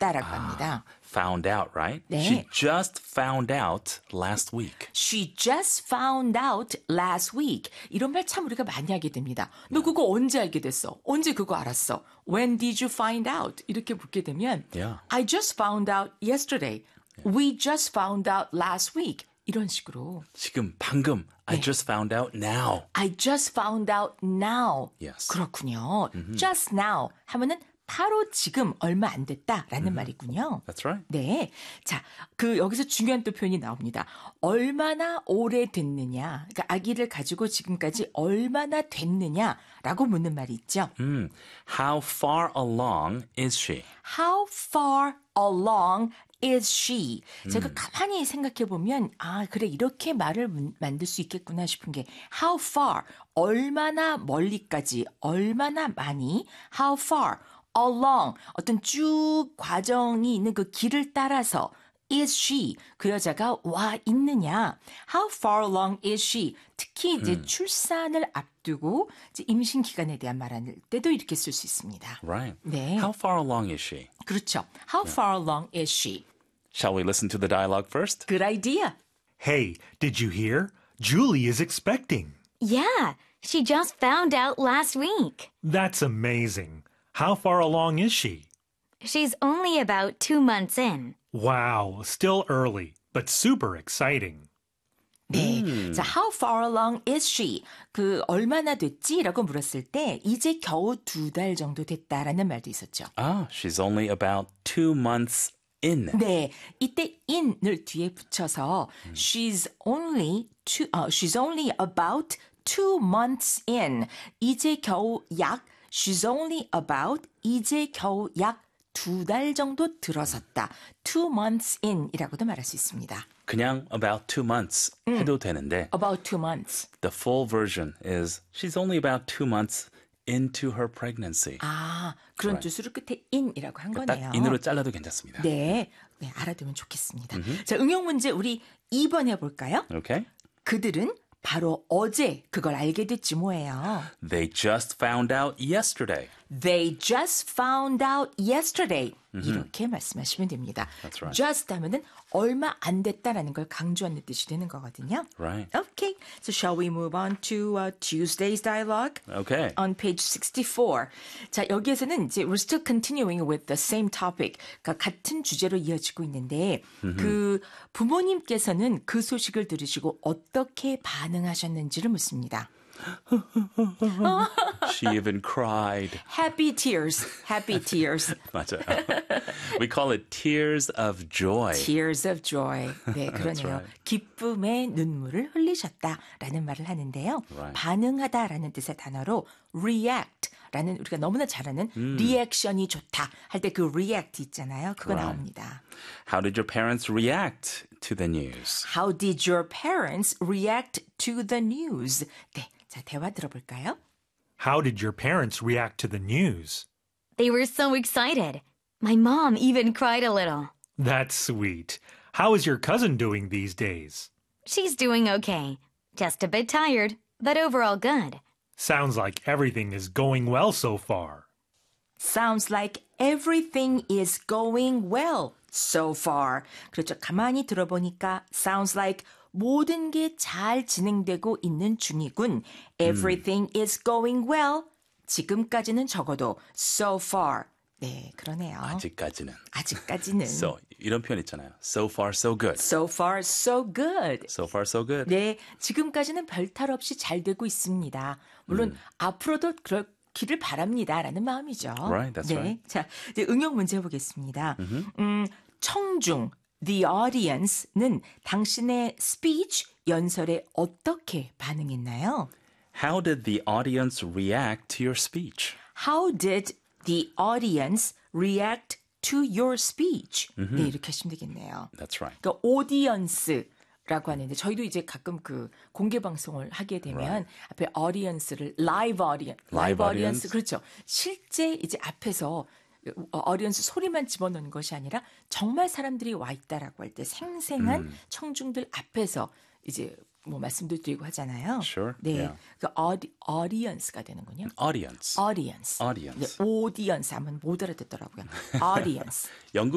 알았다라고 합니다. Found out, right? 네. She just found out last week. She just found out last week. 이런 말 참 우리가 많이 하게 됩니다. 너 그거 언제 알게 됐어? 언제 그거 알았어? When did you find out? 이렇게 묻게 되면 Yeah. I just found out yesterday. We just found out last week. 이런 식으로 지금 방금 I just found out now. I just found out now. Yes. 그렇군요. Just now 하면은 바로 지금 얼마 안 됐다라는 말이군요. That's right. 네. 자, 여기서 중요한 또 표현이 나옵니다. 얼마나 오래됐느냐. 그러니까 아기를 가지고 지금까지 얼마나 됐느냐라고 묻는 말이 있죠. How far along is she? How far along is she? 제가 가만히 생각해 보면 그래 이렇게 말을 만들 수 있겠구나 싶은 게 how far 얼마나 멀리까지 얼마나 많이 how far along 어떤 쭉 과정이 있는 그 길을 따라서 is she 그 여자가 와 있느냐 how far along is she 특히 이제 출산을 앞두고 이제 임신 기간에 대한 말할 때도 이렇게 쓸 수 있습니다. Right. 네. How far along is she? 그렇죠. How far along is she? Shall we listen to the dialogue first? Good idea. Hey, did you hear? Julie is expecting. Yeah, she just found out last week. That's amazing. How far along is she? She's only about 2 months in. Wow, still early, but super exciting. 네. 자, how far along is she? 얼마나 됐지? 라고 물었을 때 이제 겨우 2달 정도 됐다라는 말도 있었죠. She's only about 2 months in. 네. 이때 in을 뒤에 붙여서 she's only about 2 months in. 이제 겨우 she's only about 이제 겨우 약 2달 정도 들어섰다. 2 months in 이라고도 말할 수 있습니다. 그냥 about 2 months 해도 되는데 About 2 months. the full version is she's only about 2 months into her pregnancy. 그런 Right. 뜻으로 끝에 in이라고 한 딱 거네요. in으로 잘라도 괜찮습니다. 네, 알아두면 좋겠습니다. 자, 응용 문제 우리 2번 해볼까요? Okay? 그들은 바로 어제 그걸 알게 됐지 뭐예요. They just found out yesterday. They just found out yesterday. 이렇게 말씀하시면 됩니다. That's right. Just 하면은 얼마 안 됐다라는 걸 강조하는 뜻이 되는 거거든요. Right. Okay, so shall we move on to Tuesday's dialogue? Okay. On page 64. 자, 여기에서는 이제 we're still continuing with the same topic. 그러니까 같은 주제로 이어지고 있는데 부모님께서는 그 소식을 들으시고 어떻게 반응하셨는지를 묻습니다. She even cried. Happy tears. Happy tears. 맞아요. We call it tears of joy. Tears of joy. 네, 그러네요. right. 기쁨의 눈물을 흘리셨다라는 말을 하는데요. Right. 반응하다라는 뜻의 단어로 react라는 우리가 너무나 잘 아는 리액션이 좋다 할 때 그 react 있잖아요. 그거 Right. 나옵니다. How did your parents react to the news? How did your parents react to the news? 네, 자 대화 들어볼까요? How did your parents react to the news? They were so excited. My mom even cried a little. That's sweet. How is your cousin doing these days? She's doing okay. Just a bit tired, but overall good. Sounds like everything is going well so far. Sounds like everything is going well so far. 그렇죠. 가만히 들어보니까 sounds like 모든 게 잘 진행되고 있는 중이군. Everything is going well. 지금까지는 적어도 so far. 네, 그러네요. 아직까지는. 아직까지는. So, 이런 표현 있잖아요. So far, so good. So far, so good. So far, so good. 네, 지금까지는 별탈 없이 잘 되고 있습니다. 물론 앞으로도 그렇기를 바랍니다라는 마음이죠. Right, that's 네, right. 자, 이제 응용 문제 해보겠습니다. 청중, the audience는 당신의 speech 연설에 어떻게 반응했나요? How did the audience react to your speech? How did the audience react to your speech? 네, 이렇게 하시면 되겠네요. That's right. 그러니까 audience라고 하는데 저희도 이제 가끔 공개 방송을 하게 되면 앞에 audience를 live audience 그렇죠. 실제 이제 앞에서 audience 소리만 집어넣는 것이 아니라 정말 사람들이 와 있다라고 할 때 생생한 청중들 앞에서 이제 뭐 말씀도 드리고 하잖아요. Sure. 네, Yeah. 그 audience가 되는군요. Audience. audience. Audience. 네, audience 하면 못 알아듣더라고요. audience. 영국